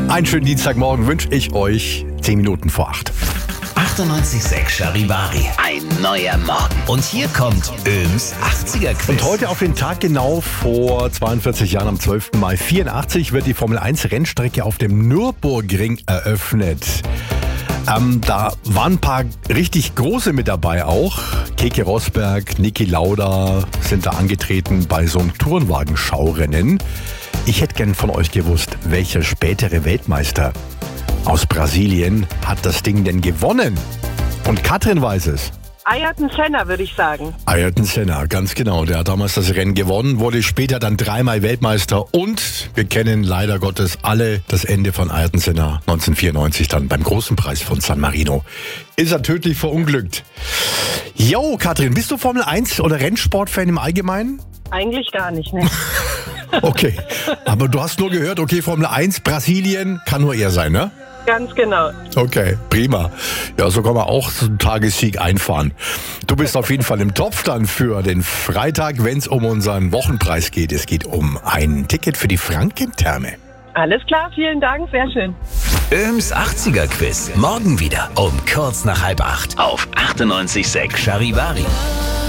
Einen schönen Dienstagmorgen wünsche ich euch. 10 Minuten vor 8. 98.6 Charivari. Ein neuer Morgen. Und hier kommt Öms 80er-Quiz. Und heute auf den Tag genau vor 42 Jahren, am 12. Mai 84, wird die Formel 1 Rennstrecke auf dem Nürburgring eröffnet. Da waren ein paar richtig große mit dabei auch. Keke Rosberg, Niki Lauda sind da angetreten bei so einem Tourenwagenschaurennen. Ich hätte gern von euch gewusst, welcher spätere Weltmeister aus Brasilien hat das Ding denn gewonnen? Und Katrin weiß es. Ayrton Senna, würde ich sagen. Ayrton Senna, ganz genau. Der hat damals das Rennen gewonnen, wurde später dann 3-mal Weltmeister und wir kennen leider Gottes alle das Ende von Ayrton Senna 1994 dann beim großen Preis von San Marino. Ist er tödlich verunglückt. Jo, Katrin, bist du Formel 1 oder Rennsportfan im Allgemeinen? Eigentlich gar nicht, ne? Okay, aber du hast nur gehört, okay, Formel 1, Brasilien, kann nur er sein, ne? Ganz genau. Okay, prima. Ja, so kann man auch zum Tagessieg einfahren. Du bist auf jeden Fall im Topf dann für den Freitag, wenn es um unseren Wochenpreis geht. Es geht um ein Ticket für die Frankentherme. Alles klar, vielen Dank, sehr schön. Öms 80er-Quiz. Morgen wieder um kurz nach 7:30 auf 98.6 Charivari.